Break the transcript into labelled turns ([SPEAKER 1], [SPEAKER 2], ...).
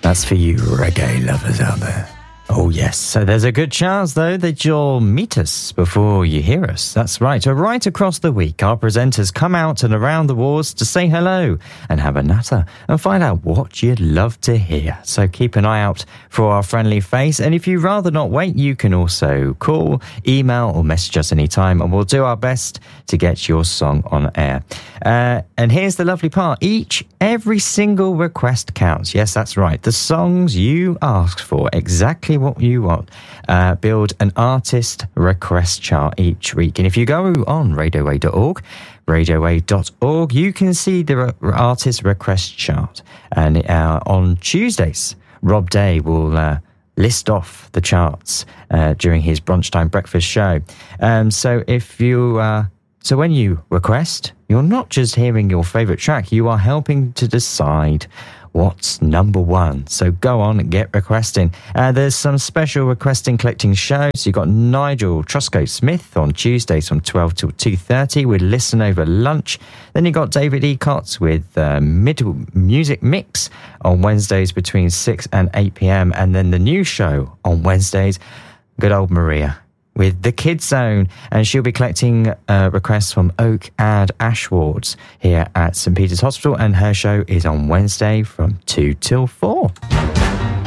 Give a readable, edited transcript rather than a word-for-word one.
[SPEAKER 1] That's for you reggae lovers out there. Oh, yes. So there's a good chance, though, that you'll meet us before you hear us. That's right. Right across the week, our presenters come out and around the wards to say hello and have a natter and find out what you'd love to hear. So keep an eye out for our friendly face. And if you'd rather not wait, you can also call, email or message us anytime, and we'll do our best to get your song on air. And here's the lovely part. Every single request counts. Yes, that's right. The songs you asked for, exactly what you want. Build an artist request chart each week. And if you go on radioway.org, you can see the artist request chart. And on Tuesdays, Rob Day will list off the charts during his Brunchtime Breakfast show. So when you request, you're not just hearing your favourite track, you are helping to decide what's number one. So go on and get requesting. There's some special requesting collecting shows. You've got Nigel Truscoe-Smith on Tuesdays from 12 till 2:30 with Listen Over Lunch. Then you've got David Ecott with Middle Music Mix on Wednesdays between 6 and 8 p.m. And then the new show on Wednesdays, good old Maria with the Kids Zone, and she'll be collecting requests from Oak and Ashwards here at St Peter's Hospital, and her show is on Wednesday from 2 till 4.